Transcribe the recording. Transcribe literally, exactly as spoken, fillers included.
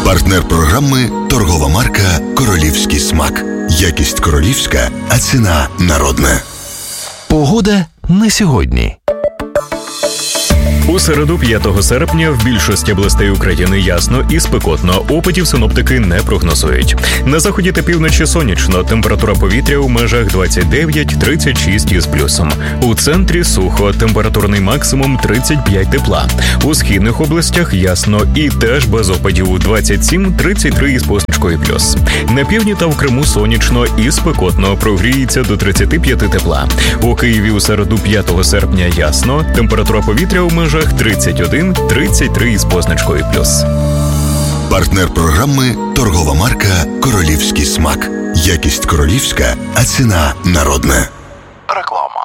Партнер програми – торгова марка «Королівський смак». Якість королівська, а ціна народна. Погода на сьогодні. У середу, п'ятого серпня, в більшості областей України ясно і спекотно. Опадів синоптики не прогнозують. На заході та півночі сонячно. Температура повітря у межах двадцять дев'ять - тридцять шість із плюсом. У центрі сухо. Температурний максимум тридцять п'ять тепла. У східних областях ясно і теж без опадів двадцять сім - тридцять три із позначкою плюс. На півдні та в Криму сонячно і спекотно. Прогріється до тридцять п'ять тепла. У Києві у середу, п'ятого серпня ясно. Температура повітря у межах тридцять один - тридцять три із позначкою плюс. Партнер програми – торгова марка «Королівський смак». Якість королівська, а ціна народна. Реклама.